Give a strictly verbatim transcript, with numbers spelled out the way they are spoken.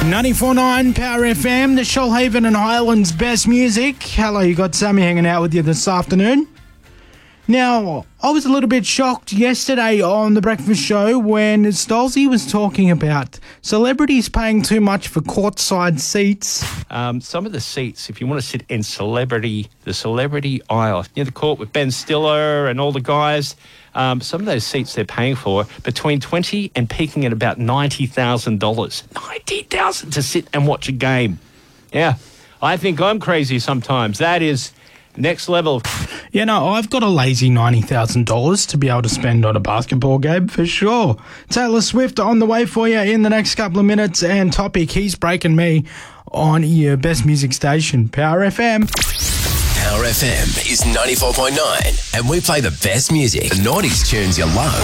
ninety-four point nine Power F M, the Shoalhaven and Highlands best music. Hello, you got Sammy hanging out with you this afternoon. Now, I was a little bit shocked yesterday on The Breakfast Show when Stolzy was talking about celebrities paying too much for courtside seats. Um, some of the seats, if you want to sit in celebrity, the celebrity aisle, near the court with Ben Stiller and all the guys, um, some of those seats they're paying for between twenty and peaking at about ninety thousand dollars. ninety thousand dollars to sit and watch a game. Yeah, I think I'm crazy sometimes. That is next level. You know, I've got a lazy ninety thousand dollars to be able to spend on a basketball game for sure. Taylor Swift on the way for you in the next couple of minutes, and Topic, he's breaking me on your best music station, Power F M. Power F M is ninety-four point nine, and we play the best music, the nineties tunes you love.